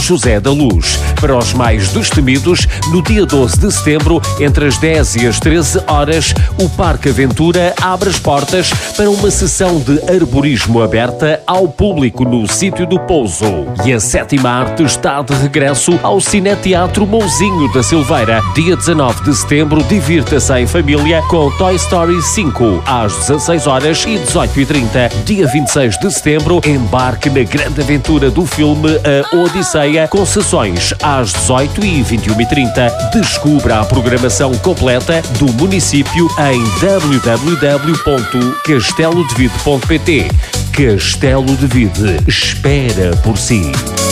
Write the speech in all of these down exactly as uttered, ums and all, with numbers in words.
José da Luz. Para os mais destemidos, no dia doze de setembro, entre as dez e as treze horas, o Parque Aventura abre as portas para uma sessão de arborismo aberta ao público no Sítio do Pouso. E a Sétima Arte está de regresso ao Cineteatro Mouzinho da Silveira. Dia dezanove de setembro, divirta-se em família com Toy Story cinco, às dezasseis horas e dezoito e trinta. Dia vinte e seis de setembro, embarque na grande aventura do filme A Odisseia, com sessões às dezoito e vinte e uma e trinta. Descubra a programação completa do município em w w w ponto castelo de vide ponto p t. Castelo de Vide espera por si.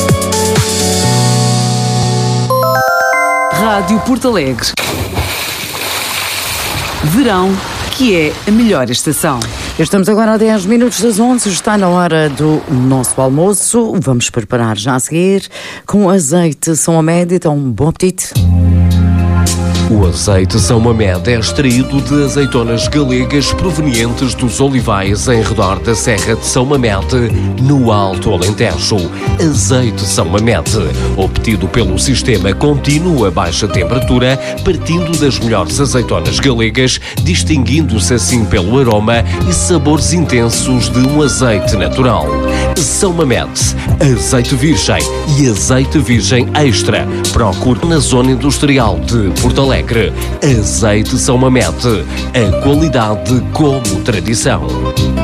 Rádio Porto Alegre. Verão, que é a melhor estação. Estamos agora a dez minutos das onze, está na hora do nosso almoço. Vamos preparar já a seguir com azeite São Amédio. Então, bom apetite. O azeite São Mamed é extraído de azeitonas galegas provenientes dos olivais em redor da Serra de São Mamed, no Alto Alentejo. Azeite São Mamed, obtido pelo sistema contínuo a baixa temperatura, partindo das melhores azeitonas galegas, distinguindo-se assim pelo aroma e sabores intensos de um azeite natural. São Mamed, azeite virgem e azeite virgem extra. Procure na zona industrial de Porto Alegre. Azeite São Mamed, a qualidade como tradição.